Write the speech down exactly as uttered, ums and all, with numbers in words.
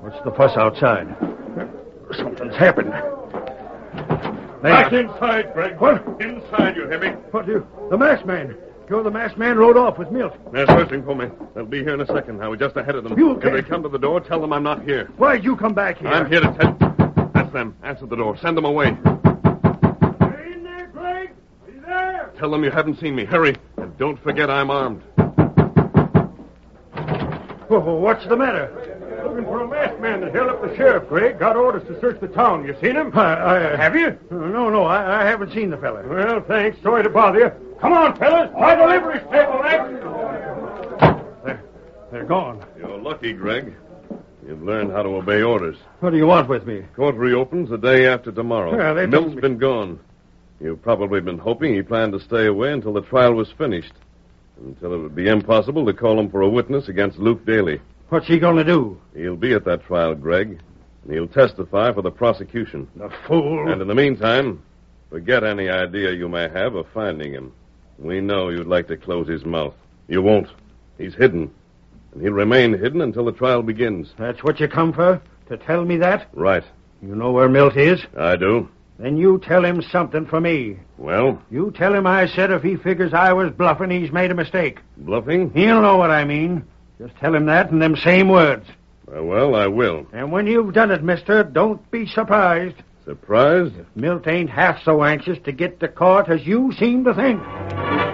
What's the fuss outside? Something's happened. Back inside, Greg. What? Inside, you hear me? What, you? The masked man. You're the masked man rode off with Milt. They're searching for me. They'll be here in a second. I was just ahead of them. You If can't- they come to the door, tell them I'm not here. Why'd you come back here? I'm here to tell... That's them. Answer the door. Send them away. You in there, Greg? Are you there? Tell them you haven't seen me. Hurry. And don't forget I'm armed. Oh, what's the matter? Looking for a masked man that held up the sheriff, Greg. Got orders to search the town. You seen him? I, I, Have you? No, no, I, I haven't seen the fella. Well, thanks. Sorry to bother you. Come on, fellas. My delivery stable next. They're, they're gone. You're lucky, Greg. You've learned how to obey orders. What do you want with me? Court reopens the day after tomorrow. Yeah, they Milt's told me- been gone. You've probably been hoping he planned to stay away until the trial was finished. Until it would be impossible to call him for a witness against Luke Daly. What's he going to do? He'll be at that trial, Greg. And he'll testify for the prosecution. The fool. And in the meantime, forget any idea you may have of finding him. We know you'd like to close his mouth. You won't. He's hidden. And he'll remain hidden until the trial begins. That's what you come for? To tell me that? Right. You know where Milt is? I do. Then you tell him something for me. Well, You tell him I said if he figures I was bluffing, he's made a mistake. bluffing? He'll know what I mean. Just tell him that in them same words. Uh, well, I will. And when you've done it, mister, don't be surprised. Surprised? Milt ain't half so anxious to get to court as you seem to think.